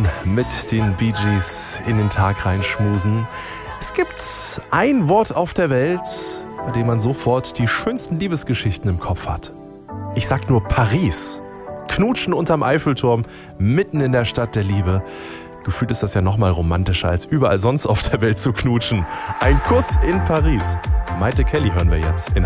mit den Bee Gees in den Tag reinschmusen. Es gibt ein Wort auf der Welt, bei dem man sofort die schönsten Liebesgeschichten im Kopf hat. Ich sag nur Paris. Knutschen unterm Eiffelturm, mitten in der Stadt der Liebe. Gefühlt ist das ja noch mal romantischer, als überall sonst auf der Welt zu knutschen. Ein Kuss in Paris. Maite Kelly hören wir jetzt in